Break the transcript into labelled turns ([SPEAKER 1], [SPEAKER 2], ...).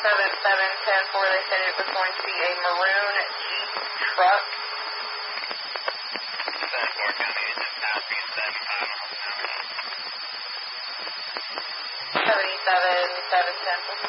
[SPEAKER 1] 7710-4, they said it was going to be a maroon Jeep truck.
[SPEAKER 2] 74 County, it's just passing at 75 miles an hour.
[SPEAKER 1] 77-710.